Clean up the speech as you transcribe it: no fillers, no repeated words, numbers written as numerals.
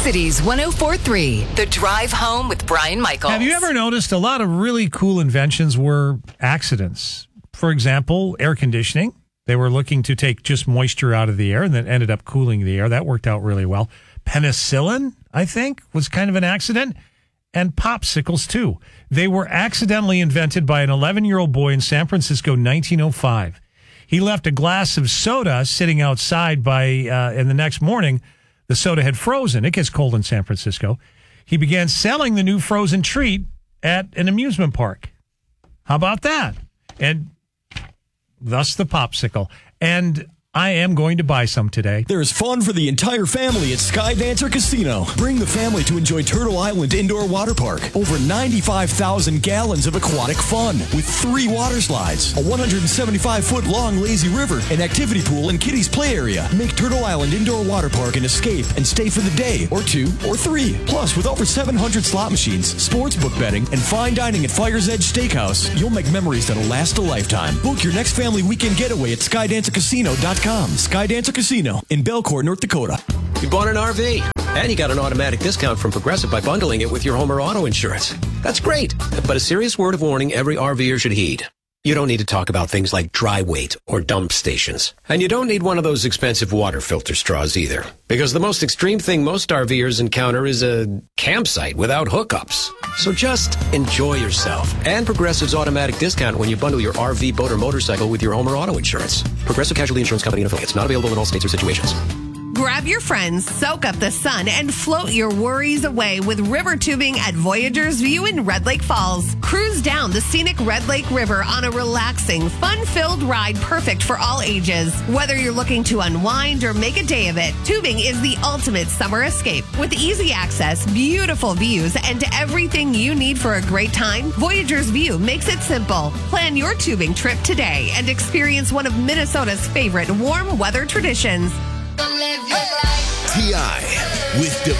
Cities 104.3, The Drive Home with Brian Michaels. Have you ever noticed a lot of really cool inventions were accidents? For example, air conditioning. They were looking to take just moisture out of the air and then ended up cooling the air. That worked out really well. Penicillin, I think, was kind of an accident. And popsicles, too. They were accidentally invented by an 11-year-old boy in San Francisco, 1905. He left a glass of soda sitting outside and the next morning, the soda had frozen. It gets cold in San Francisco. He began selling the new frozen treat at an amusement park. How about that? And thus the popsicle. And I am going to buy some today. There's fun for the entire family at Skydancer Casino. Bring the family to enjoy Turtle Island Indoor Water Park. Over 95,000 gallons of aquatic fun with 3 water slides, a 175-foot-long lazy river, an activity pool, and kiddies' play area. Make Turtle Island Indoor Water Park an escape and stay for the day, or 2, or 3. Plus, with over 700 slot machines, sportsbook betting, and fine dining at Fire's Edge Steakhouse, you'll make memories that'll last a lifetime. Book your next family weekend getaway at SkydancerCasino.com. Skydancer Casino in Belcourt, North Dakota. You bought an RV, and you got an automatic discount from Progressive by bundling it with your home or auto insurance. That's great, but a serious word of warning every RVer should heed. You don't need to talk about things like dry weight or dump stations. And you don't need one of those expensive water filter straws either. Because the most extreme thing most RVers encounter is a campsite without hookups. So just enjoy yourself. And Progressive's automatic discount when you bundle your RV, boat, or motorcycle with your home or auto insurance. Progressive Casualty Insurance Company and affiliates. Not available in all states or situations. Grab your friends, soak up the sun, and float your worries away with river tubing at Voyager's View in Red Lake Falls. Cruise down the scenic Red Lake River on a relaxing, fun-filled ride perfect for all ages. Whether you're looking to unwind or make a day of it, tubing is the ultimate summer escape. With easy access, beautiful views, and everything you need for a great time, Voyager's View makes it simple. Plan your tubing trip today and experience one of Minnesota's favorite warm weather traditions. T.I. with